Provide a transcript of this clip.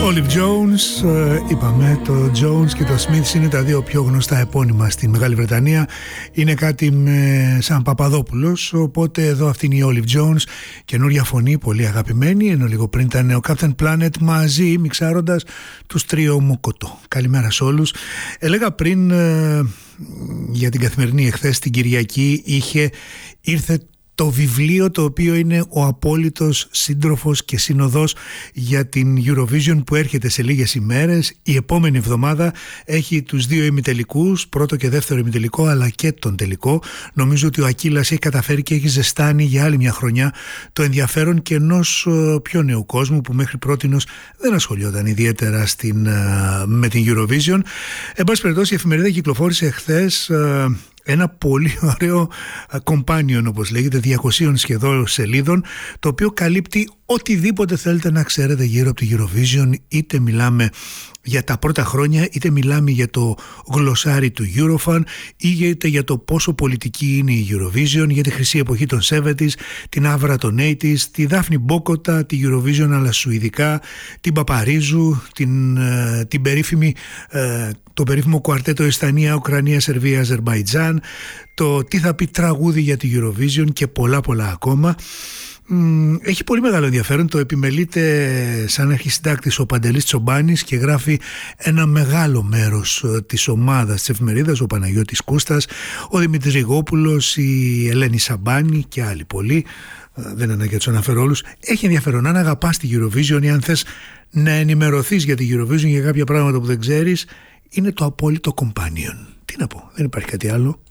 Olive Jones, είπαμε, το Jones και το Smiths είναι τα δύο πιο γνωστά επώνυμα στη Μεγάλη Βρετανία. Είναι κάτι σαν Παπαδόπουλος, οπότε εδώ αυτή είναι η Olive Jones, καινούρια φωνή, πολύ αγαπημένη, ενώ λίγο πριν ήταν ο Captain Planet μαζί, μιξάροντας τους Τρίο Μοκοτό. Καλημέρα σε όλους. Έλεγα πριν για την καθημερινή εχθές την Κυριακή ήρθε το βιβλίο το οποίο είναι ο απόλυτος σύντροφος και σύνοδος για την Eurovision που έρχεται σε λίγες ημέρες. Η επόμενη εβδομάδα έχει τους δύο ημιτελικούς, πρώτο και δεύτερο ημιτελικό, αλλά και τον τελικό. Νομίζω ότι ο Ακύλας έχει καταφέρει και έχει ζεστάνει για άλλη μια χρονιά το ενδιαφέρον και ενός πιο νέου κόσμου που μέχρι πρότινος δεν ασχολιόταν ιδιαίτερα με την Eurovision. Εν πάση περιπτώσει, η εφημερίδα κυκλοφόρησε εχθές ένα πολύ ωραίο companion, όπως λέγεται, 200 σχεδόν σελίδων, το οποίο καλύπτει οτιδήποτε θέλετε να ξέρετε γύρω από τη Eurovision, είτε μιλάμε για τα πρώτα χρόνια, είτε μιλάμε για το γλωσσάρι του Eurofan, είτε για το πόσο πολιτική είναι η Eurovision, για τη χρυσή εποχή των 70s, την άβρα των 80s, τη Δάφνη Μπόκοτα, τη Eurovision αλλά σουηδικά, την Παπαρίζου, την περίφημη, το περίφημο κουαρτέτο Ισπανία, Ουκρανία, Σερβία, Αζερμπαϊτζάν, το τι θα πει τραγούδι για τη Eurovision και πολλά ακόμα. Έχει πολύ μεγάλο ενδιαφέρον, το επιμελείται σαν αρχισυντάκτης ο Παντελής Τσομπάνης και γράφει ένα μεγάλο μέρος της ομάδας της εφημερίδας, ο Παναγιώτης Κούστας, ο Δημήτρης Ριγόπουλος, η Ελένη Σαμπάνη και άλλοι πολλοί. Δεν ανάγκη να τους αναφέρω όλους. Έχει ενδιαφέρον αν αγαπάς τη Eurovision ή αν θες να ενημερωθείς για τη Eurovision για κάποια πράγματα που δεν ξέρεις, είναι το απόλυτο companion. Τι να πω, δεν υπάρχει κάτι άλλο.